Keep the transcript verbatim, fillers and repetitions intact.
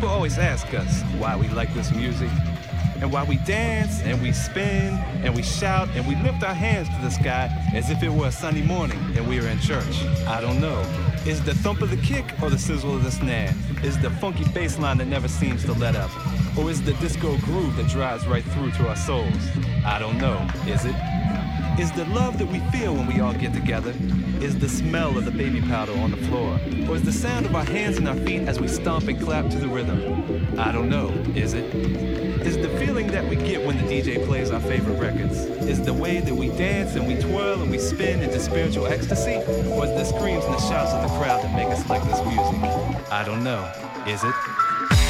People always ask us why we like this music, and why we dance and we spin and we shout and we lift our hands to the sky as if it were a sunny morning and we were in church. I don't know. Is it the thump of the kick or the sizzle of the snare? Is it the funky bass line that never seems to let up? Or is it the disco groove that drives right through to our souls? I don't know. Is it? Is the love that we feel when we all get together? Is the smell of the baby powder on the floor? Or is the sound of our hands and our feet as we stomp and clap to the rhythm? I don't know. Is it? Is the feeling that we get when the D J plays our favorite records? Is the way that we dance and we twirl and we spin into spiritual ecstasy? Or is the screams and the shouts of the crowd that make us like this music? I don't know. Is it?